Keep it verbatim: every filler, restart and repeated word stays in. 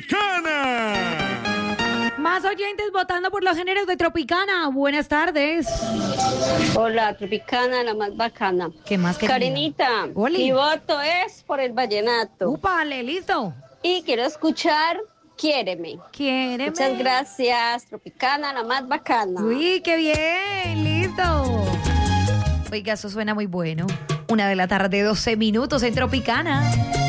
Tropicana. Más oyentes votando por los géneros de Tropicana. Buenas tardes. Hola, Tropicana, la más bacana. ¿Qué más querida? Karenita, Oli. mi voto es por el vallenato. Upale, listo. Y quiero escuchar Quiéreme. Quiéreme. Muchas gracias, Tropicana, la más bacana. Uy, qué bien, listo. Oiga, eso suena muy bueno. Una de la tarde, doce minutos en Tropicana.